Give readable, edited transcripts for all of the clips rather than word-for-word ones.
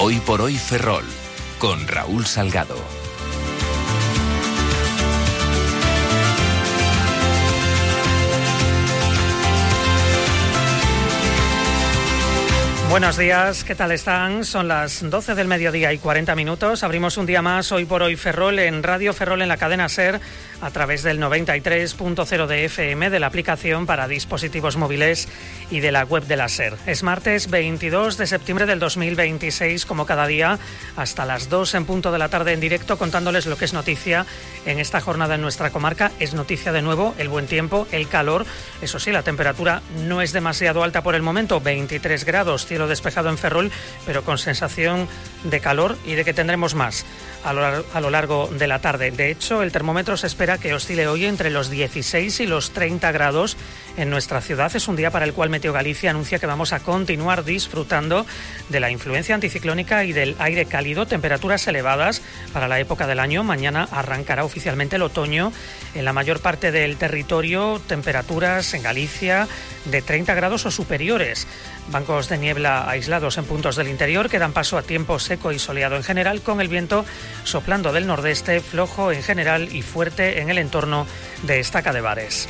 Hoy por hoy Ferrol, con Raúl Salgado. Buenos días, ¿qué tal están? Son las 12 del mediodía y 40 minutos. Abrimos un día más Hoy por hoy Ferrol en Radio Ferrol en la cadena SER a través del 93.0 de FM, de la aplicación para dispositivos móviles y de la web de la SER. Es martes 22 de septiembre del 2026, como cada día, hasta las 2 en punto de la tarde en directo, contándoles lo que es noticia en esta jornada en nuestra comarca. Es noticia de nuevo el buen tiempo, el calor. Eso sí, la temperatura no es demasiado alta por el momento, 23 grados, cielo despejado en Ferrol, pero con sensación de calor y de que tendremos más a lo largo de la tarde. De hecho, el termómetro se espera que oscile hoy entre los 16 y los 30 grados en nuestra ciudad. Es un día para el cual Meteo Galicia anuncia que vamos a continuar disfrutando de la influencia anticiclónica y del aire cálido, temperaturas elevadas para la época del año. Mañana arrancará oficialmente el otoño en la mayor parte del territorio, temperaturas en Galicia de 30 grados o superiores. Bancos de niebla aislados en puntos del interior que dan paso a tiempo seco y soleado en general, con el viento soplando del nordeste, flojo en general y fuerte en el entorno de Estaca de Bares.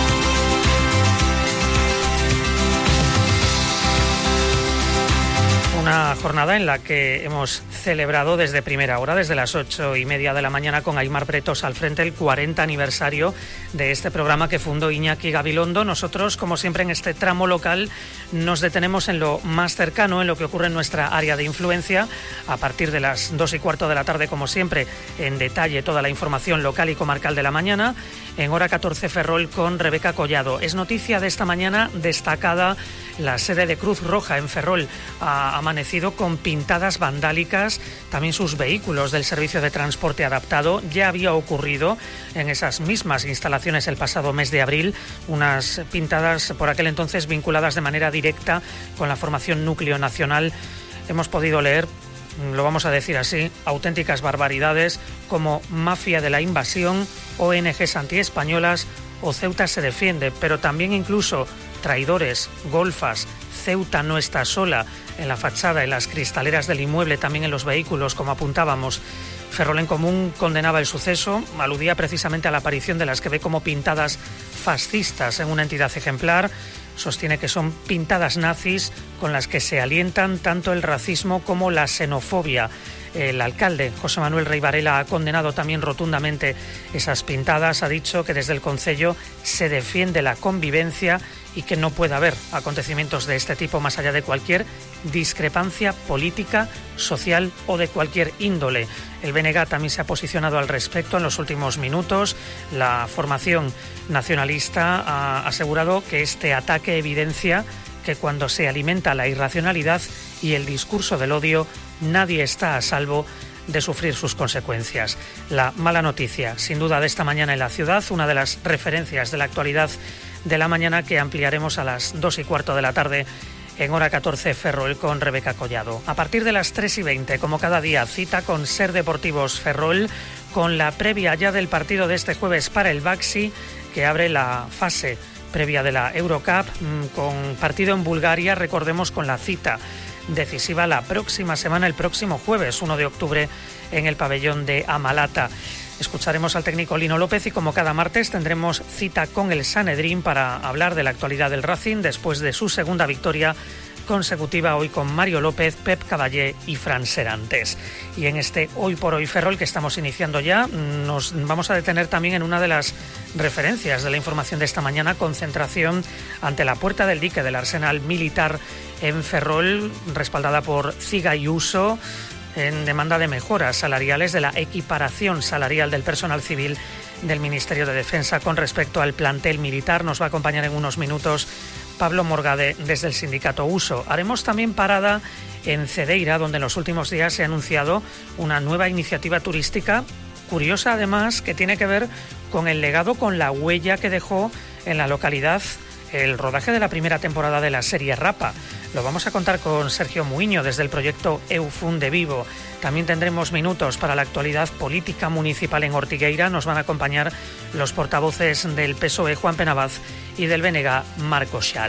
Una jornada en la que hemos celebrado desde primera hora, desde las 8:30 de la mañana, con Aimar Bretos al frente, el 40 aniversario de este programa que fundó Iñaki Gabilondo. Nosotros, como siempre, en este tramo local nos detenemos en lo más cercano, en lo que ocurre en nuestra área de influencia. A partir de las 2:15 de la tarde, como siempre, en detalle toda la información local y comarcal de la mañana. En hora 14 Ferrol con Rebeca Collado. Es noticia de esta mañana destacada la sede de Cruz Roja en Ferrol. Ha amanecido con pintadas vandálicas, también sus vehículos del servicio de transporte adaptado. Ya había ocurrido en esas mismas instalaciones el pasado mes de abril, unas pintadas por aquel entonces vinculadas de manera directa con la formación Núcleo Nacional. Hemos podido leer, lo vamos a decir así, auténticas barbaridades como mafia de la invasión, ONGs antiespañolas o Ceuta se defiende, pero también incluso traidores, golfas, Ceuta no está sola, en la fachada, en las cristaleras del inmueble, también en los vehículos, como apuntábamos. Ferrol en Común condenaba el suceso, aludía precisamente a la aparición de las que ve como pintadas fascistas en una entidad ejemplar. Sostiene que son pintadas nazis con las que se alientan tanto el racismo como la xenofobia. El alcalde, José Manuel Rey Varela, ha condenado también rotundamente esas pintadas. Ha dicho que desde el concello se defiende la convivencia y que no puede haber acontecimientos de este tipo más allá de cualquier discrepancia política, social o de cualquier índole. El BNG también se ha posicionado al respecto en los últimos minutos. La formación nacionalista ha asegurado que este ataque evidencia que cuando se alimenta la irracionalidad y el discurso del odio, nadie está a salvo de sufrir sus consecuencias. La mala noticia, sin duda, de esta mañana en la ciudad, una de las referencias de la actualidad de la mañana que ampliaremos a las 2:15 de la tarde en hora 14 Ferrol con Rebeca Collado. A partir de las 3:20, como cada día, cita con SER Deportivos Ferrol, con la previa ya del partido de este jueves para el Baxi, que abre la fase previa de la Eurocup, con partido en Bulgaria, recordemos, con la cita decisiva la próxima semana, el próximo jueves 1 de octubre en el pabellón de Amalata. Escucharemos al técnico Lino López y, como cada martes, tendremos cita con el Sanedrín para hablar de la actualidad del Racing después de su segunda victoria consecutiva, hoy con Mario López, Pep Caballé y Fran Serantes. Y en este Hoy por Hoy Ferrol que estamos iniciando ya, nos vamos a detener también en una de las referencias de la información de esta mañana: concentración ante la Puerta del Dique del Arsenal Militar en Ferrol, respaldada por Ciga y Uso, en demanda de mejoras salariales, de la equiparación salarial del personal civil del Ministerio de Defensa con respecto al plantel militar. Nos va a acompañar en unos minutos Pablo Morgade desde el sindicato Uso. Haremos también parada en Cedeira, donde en los últimos días se ha anunciado una nueva iniciativa turística curiosa, además, que tiene que ver con el legado, con la huella que dejó en la localidad el rodaje de la primera temporada de la serie Rapa. Lo vamos a contar con Sergio Muiño desde el proyecto Eufunde Vivo. También tendremos minutos para la actualidad política municipal en Ortigueira. Nos van a acompañar los portavoces del PSOE, Juan Penabaz, y del BNG, Marco Xal.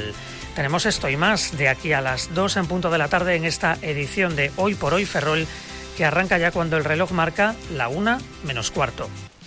Tenemos esto y más de aquí a las 2 en punto de la tarde en esta edición de Hoy por Hoy Ferrol, que arranca ya cuando el reloj marca la 1 menos cuarto.